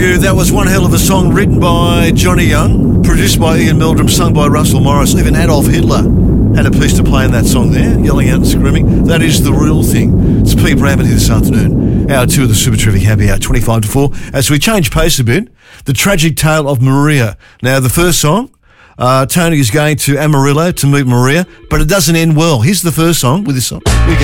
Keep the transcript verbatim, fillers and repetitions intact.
you. That was one hell of a song written by Johnny Young, produced by Ian Meldrum, sung by Russell Morris. Even Adolf Hitler had a piece to play in that song there, yelling out and screaming. That is the real thing. It's Pete Bramlett here this afternoon. Hour two of the Super Terrific Happy Hour, twenty-five to four. As we change pace a bit, the tragic tale of Maria. Now, the first song, uh, Tony is going to Amarillo to meet Maria, but it doesn't end well. Here's the first song with this song. Here we go.